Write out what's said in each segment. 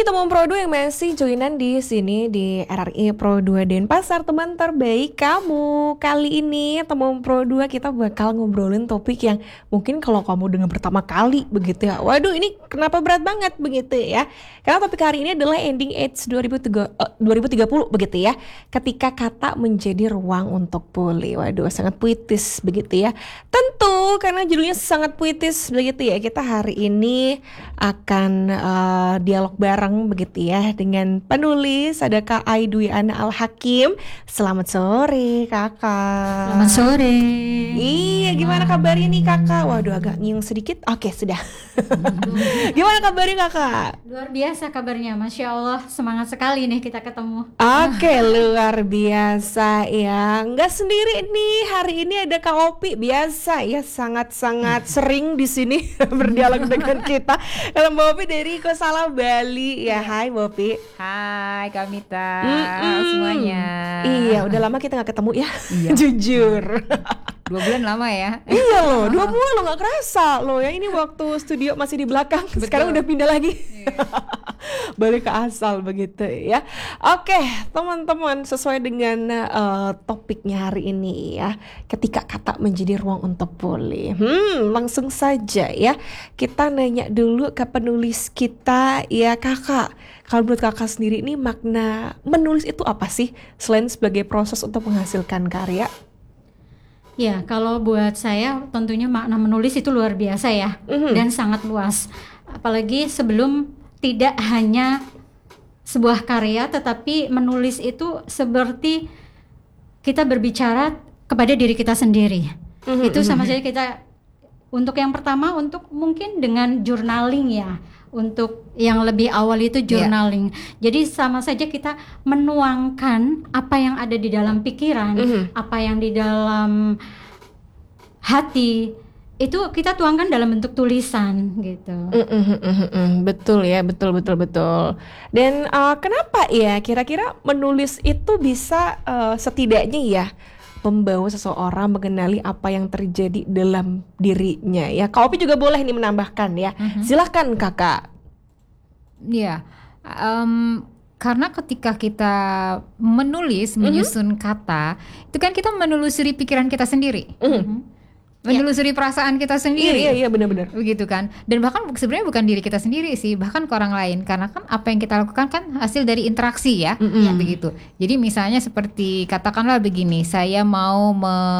teman Pro 2 yang masih joinan di sini di RRI Pro 2 Denpasar, teman terbaik kamu. Kali ini teman Pro 2 kita bakal ngobrolin topik yang mungkin kalau kamu dengar pertama kali begitu ya, waduh ini kenapa berat banget begitu ya. Karena topik hari ini adalah ending age 2030 begitu ya. Ketika kata menjadi ruang untuk pulih. Waduh sangat puitis begitu ya. Tentu karena judulnya sangat puitis begitu ya, kita hari ini akan dialog bareng begitu ya dengan penulis, ada Kak Aidwi Ana Al-Hakim. Selamat sore Kakak. Selamat sore. Iya, gimana kabarnya nih Kakak? Waduh agak nyiung sedikit. Oke sudah. Gimana kabarnya Kakak? Luar biasa kabarnya, Masya Allah, semangat sekali nih kita ketemu. Oke, luar biasa ya. Nggak sendiri nih, hari ini ada Kak Opi. Biasa ya, sangat-sangat sering di sini berdialog dengan kita. Kalau Mbak Opi dari Kosala Bali ya. Hai Mbak Opi. Hai Kak Mita, semuanya. Iya, udah lama kita nggak ketemu ya. Iya. Jujur. 2 bulan lama ya. Iya loh, 2 bulan loh, nggak kerasa loh ya. Ini waktu studio masih di belakang. Betul. Sekarang udah pindah lagi. Balik ke asal begitu ya. Oke teman-teman, sesuai dengan topiknya hari ini ya, ketika kata menjadi ruang untuk pulih. Langsung saja ya, kita nanya dulu ke penulis kita ya Kakak. Kalau menurut Kakak sendiri ini makna menulis itu apa sih, selain sebagai proses untuk menghasilkan karya? Ya, kalau buat saya tentunya makna menulis itu luar biasa ya, dan sangat luas. Apalagi sebelum tidak hanya sebuah karya, tetapi menulis itu seperti kita berbicara kepada diri kita sendiri. Itu sama saja kita, untuk yang pertama untuk mungkin dengan journaling ya. Untuk yang lebih awal itu journaling. Jadi sama saja kita menuangkan apa yang ada di dalam pikiran, apa yang di dalam hati, itu kita tuangkan dalam bentuk tulisan gitu. Betul ya, betul. Dan kenapa ya kira-kira menulis itu bisa setidaknya ya membawa seseorang mengenali apa yang terjadi dalam dirinya ya. Kak Opi juga boleh nih menambahkan ya. Silahkan Kakak. Iya, karena ketika kita menulis, menyusun kata, itu kan kita menelusuri pikiran kita sendiri. Menelusuri perasaan kita sendiri. Iya benar-benar. Begitu kan. Dan bahkan sebenarnya bukan diri kita sendiri sih, bahkan ke orang lain, karena kan apa yang kita lakukan kan hasil dari interaksi ya. Begitu. Jadi misalnya seperti katakanlah begini, saya mau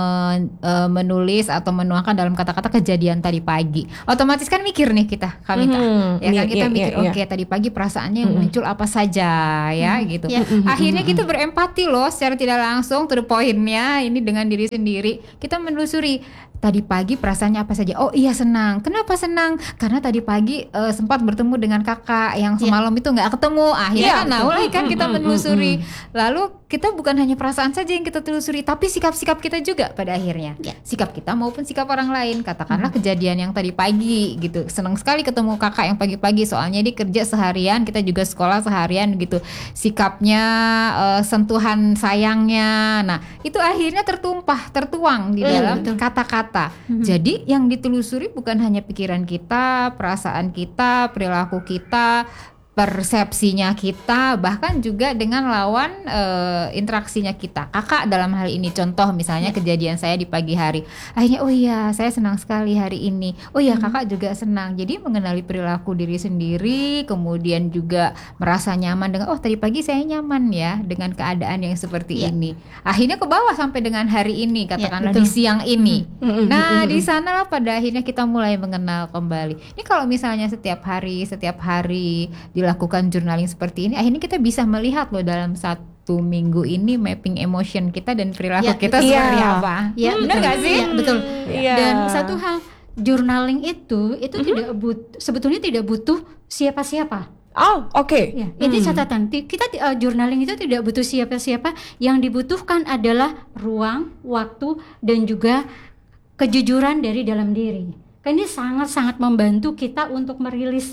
menulis atau menuangkan dalam kata-kata kejadian tadi pagi. Otomatis kan mikir nih kita, Kamita. Ya kan kita mikir oke, tadi pagi perasaannya muncul apa saja ya gitu. Akhirnya kita berempati loh secara tidak langsung, to the point-nya ini dengan diri sendiri. Kita menelusuri tadi pagi perasaannya apa saja. Oh iya senang. Kenapa senang? Karena tadi pagi sempat bertemu dengan kakak yang semalam itu nggak ketemu. Akhirnya mulai kan kita menelusuri. Lalu kita bukan hanya perasaan saja yang kita telusuri, tapi sikap-sikap kita juga pada akhirnya. Sikap kita maupun sikap orang lain. Katakanlah kejadian yang tadi pagi gitu. Senang sekali ketemu kakak yang pagi-pagi. Soalnya dia kerja seharian, kita juga sekolah seharian gitu. Sikapnya, sentuhan sayangnya. Nah itu akhirnya tertuang di dalam kata-kata. Jadi yang ditelusuri bukan hanya pikiran kita, perasaan kita, perilaku kita, persepsinya kita, bahkan juga dengan lawan interaksinya kita. Kakak dalam hal ini contoh misalnya kejadian saya di pagi hari. Akhirnya oh iya saya senang sekali hari ini. Oh iya kakak juga senang. Jadi mengenali perilaku diri sendiri, kemudian juga merasa nyaman dengan oh tadi pagi saya nyaman ya dengan keadaan yang seperti ini. Akhirnya ke bawah sampai dengan hari ini, katakanlah di siang ini. Nah di sanalah pada akhirnya kita mulai mengenal kembali. Ini kalau misalnya setiap hari dilakukan journaling seperti ini, akhirnya kita bisa melihat loh dalam 1 minggu ini mapping emotion kita dan perilaku kita seperti apa. Ya, benar nggak sih? Betul. Dan satu hal, journaling itu sebetulnya tidak butuh siapa-siapa. Oh, oke. Ya, ini catatan. Kita journaling itu tidak butuh siapa-siapa. Yang dibutuhkan adalah ruang, waktu, dan juga kejujuran dari dalam diri. Karena ini sangat-sangat membantu kita untuk merilis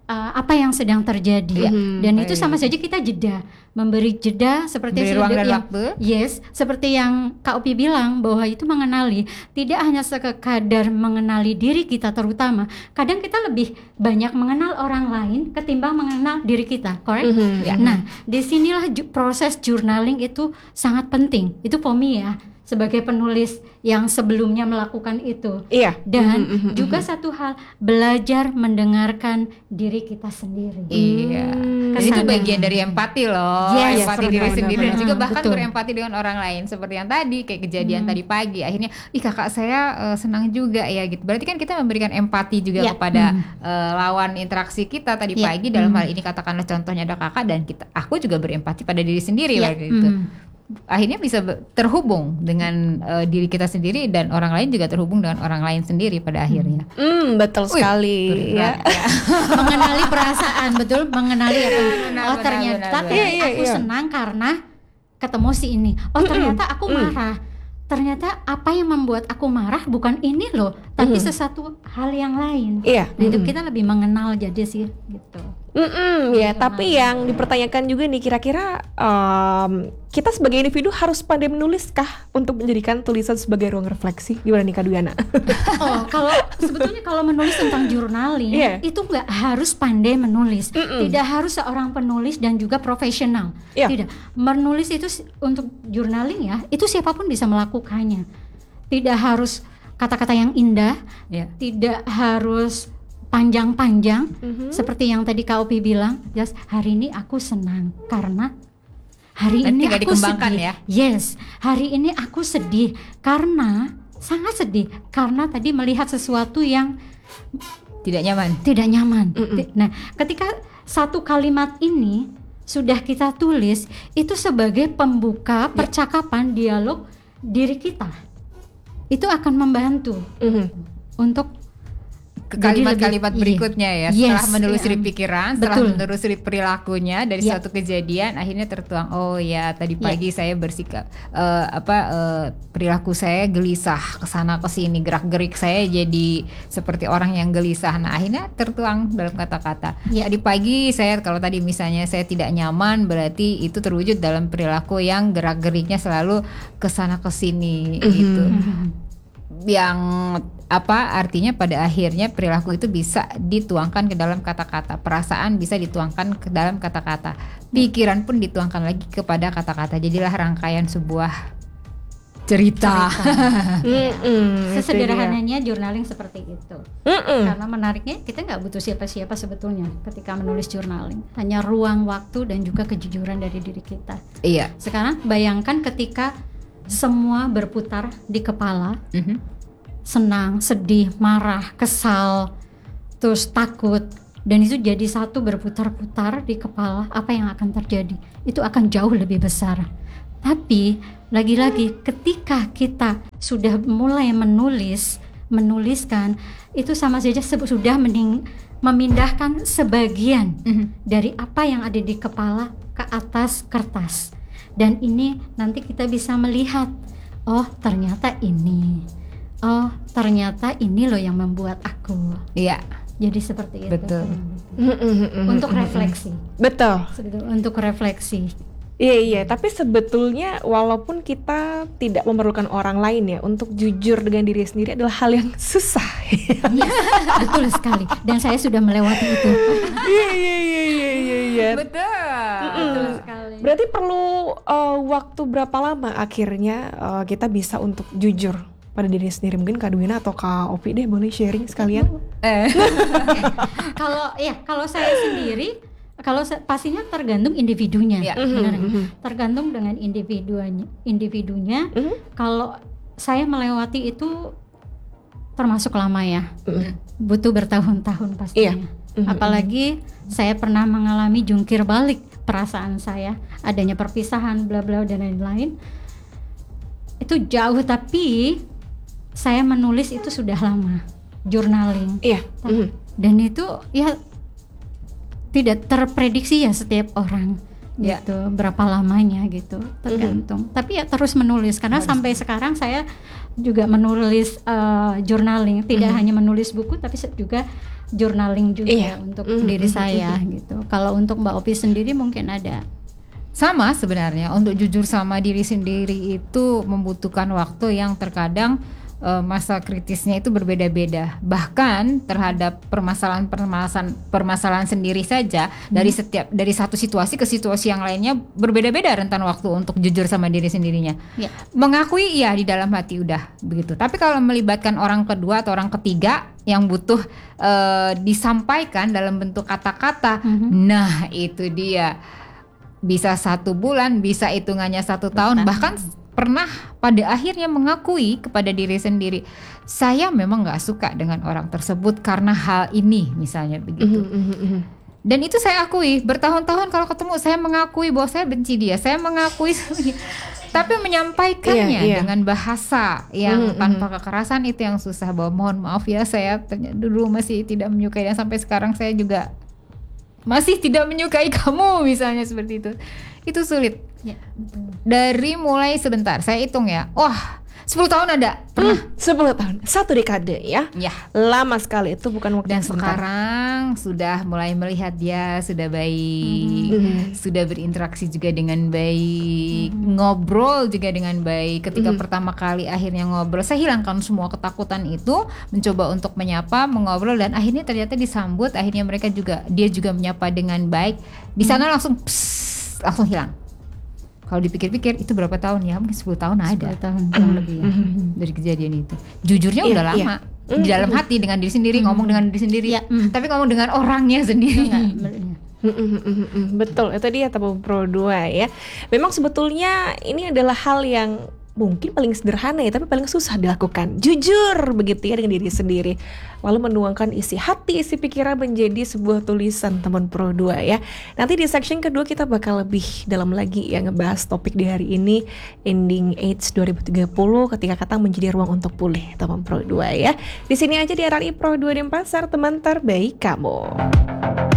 apa yang sedang terjadi, dan itu sama saja kita memberi jeda seperti Beri ruang dan yang, waktu. yes, seperti yang Kak Opi bilang bahwa itu mengenali tidak hanya sekadar mengenali diri kita, terutama kadang kita lebih banyak mengenal orang lain ketimbang mengenal diri kita, correct? Nah, disinilah proses journaling itu sangat penting. Itu Pomi ya, sebagai penulis yang sebelumnya melakukan itu. Iya. Dan juga satu hal, belajar mendengarkan diri kita sendiri. Iya. Jadi itu bagian dari empati loh. Yes, Empati diri benar, sendiri dan benar. juga bahkan Betul. berempati dengan orang lain seperti yang tadi kayak kejadian tadi pagi. Akhirnya, ih kakak saya senang juga ya gitu. Berarti kan kita memberikan empati juga kepada lawan interaksi kita tadi pagi. Dalam hal ini katakanlah contohnya ada kakak dan aku juga berempati pada diri sendiri gitu. Akhirnya bisa terhubung dengan diri kita sendiri dan orang lain juga terhubung dengan orang lain sendiri pada akhirnya. Betul sekali ya. Mengenali perasaan, betul, mengenali apa. Oh, ternyata benar. aku senang karena ketemu si ini. Oh, ternyata aku marah. Ternyata apa yang membuat aku marah bukan ini loh, tapi sesuatu hal yang lain. Iya. Nah, itu kita lebih mengenal jadi sih gitu. Ya, tapi yang dipertanyakan juga nih, kira-kira kita sebagai individu harus pandai menuliskah untuk menjadikan tulisan sebagai ruang refleksi? Gimana nih Kak Dwiana? Oh, sebetulnya kalau menulis tentang journaling itu nggak harus pandai menulis, tidak harus seorang penulis dan juga profesional. Tidak, menulis itu untuk journaling ya, itu siapapun bisa melakukannya. Tidak harus kata-kata yang indah, tidak harus panjang-panjang seperti yang tadi Kak Opi bilang, just hari ini aku senang karena hari ini aku sedih. Yes, hari ini aku sedih karena sangat sedih karena tadi melihat sesuatu yang Tidak nyaman. Nah, ketika satu kalimat ini sudah kita tulis, itu sebagai pembuka percakapan dialog diri kita. Itu akan membantu untuk kalimat-kalimat berikutnya ya, setelah menelusuri pikiran, setelah Betul. menelusuri perilakunya dari suatu kejadian, akhirnya tertuang, oh ya tadi pagi saya bersikap perilaku saya gelisah kesana kesini, gerak-gerik saya jadi seperti orang yang gelisah. Nah, akhirnya tertuang dalam kata-kata. Tadi pagi saya, kalau tadi misalnya saya tidak nyaman, berarti itu terwujud dalam perilaku yang gerak-geriknya selalu kesana kesini gitu. Yang artinya pada akhirnya perilaku itu bisa dituangkan ke dalam kata-kata, perasaan bisa dituangkan ke dalam kata-kata, pikiran pun dituangkan lagi kepada kata-kata. Jadilah rangkaian sebuah cerita. Sesederhananya journaling seperti itu. Karena menariknya kita nggak butuh siapa-siapa sebetulnya ketika menulis journaling, hanya ruang waktu dan juga kejujuran dari diri kita. Iya. Sekarang bayangkan ketika semua berputar di kepala, senang, sedih, marah, kesal, terus takut, dan itu jadi satu berputar-putar di kepala, apa yang akan terjadi? Itu akan jauh lebih besar. Tapi lagi-lagi ketika kita sudah mulai menuliskan, itu sama saja sudah memindahkan sebagian dari apa yang ada di kepala ke atas kertas. Dan ini nanti kita bisa melihat, oh ternyata ini loh yang membuat aku. Iya. Jadi seperti itu. Betul. Untuk refleksi. Betul. Untuk refleksi. Iya, tapi sebetulnya walaupun kita tidak memerlukan orang lain ya, untuk jujur dengan diri sendiri adalah hal yang susah. Betul sekali. Dan saya sudah melewati itu. Iya. Betul sekali. Berarti perlu waktu berapa lama akhirnya kita bisa untuk jujur pada diri sendiri? Mungkin Kak Dwiana atau Kak Opi deh boleh sharing sekalian. Kalau saya sendiri, pastinya tergantung individunya. Tergantung dengan individunya. Kalau saya melewati itu termasuk lama ya, butuh bertahun-tahun pastinya. Apalagi saya pernah mengalami jungkir balik perasaan saya, adanya perpisahan, bla bla dan lain-lain. Itu jauh, tapi saya menulis itu sudah lama, journaling. Dan itu ya tidak terprediksi ya setiap orang gitu, berapa lamanya gitu, tergantung. Tapi ya terus menulis, karena sampai sekarang saya juga menulis journaling, tidak hanya menulis buku tapi juga journaling juga Iya. untuk diri saya gitu. Kalau untuk Mbak Opi sendiri mungkin ada. Sama sebenarnya, untuk jujur sama diri sendiri itu membutuhkan waktu yang terkadang masa kritisnya itu berbeda-beda. Bahkan terhadap permasalahan sendiri saja, dari satu situasi ke situasi yang lainnya berbeda-beda rentan waktu untuk jujur sama diri sendirinya. Ya. Mengakui iya di dalam hati udah begitu. Tapi kalau melibatkan orang kedua atau orang ketiga yang butuh disampaikan dalam bentuk kata-kata, nah itu dia. Bisa 1 bulan, bisa hitungannya 1 tahun, bahkan pernah pada akhirnya mengakui kepada diri sendiri, saya memang nggak suka dengan orang tersebut karena hal ini, misalnya begitu. Dan itu saya akui bertahun-tahun, kalau ketemu saya mengakui bahwa saya benci dia, saya mengakui tapi menyampaikannya dengan bahasa yang tanpa kekerasan itu yang susah. Bahwa mohon maaf ya, saya dulu masih tidak menyukai dan sampai sekarang saya juga masih tidak menyukai kamu, misalnya seperti itu sulit. Ya, betul. Dari mulai sebentar saya hitung ya, 10 tahun ada pernah. 10 tahun, 1 dekade ya. Ya. Lama sekali, itu bukan waktu Dan yang sebentar. sekarang sudah mulai melihat dia sudah baik, sudah berinteraksi juga dengan baik, ngobrol juga dengan baik. Ketika pertama kali akhirnya ngobrol, saya hilangkan semua ketakutan itu, mencoba untuk menyapa, mengobrol, dan akhirnya ternyata disambut. Akhirnya dia juga menyapa dengan baik. Di sana langsung hilang. Kalau dipikir-pikir itu berapa tahun ya? Mungkin 10 tahun ada 10 tahun kurang lebih ya. dari kejadian itu. Jujurnya udah lama. Di dalam hati dengan diri sendiri, ngomong dengan diri sendiri. Tapi ngomong dengan orangnya sendiri. Betul, itu dia Tabung Pro 2 ya. Memang sebetulnya ini adalah hal yang mungkin paling sederhana ya, tapi paling susah dilakukan. Jujur begitu ya dengan diri sendiri. Lalu menuangkan isi hati, isi pikiran menjadi sebuah tulisan Teman Pro 2 ya. Nanti di section kedua kita bakal lebih dalam lagi ya, ngebahas topik di hari ini, Ending AIDS 2030, ketika kata menjadi ruang untuk pulih, Teman Pro 2 ya. Di sini aja di RRI Pro 2 Denpasar, teman terbaik kamu.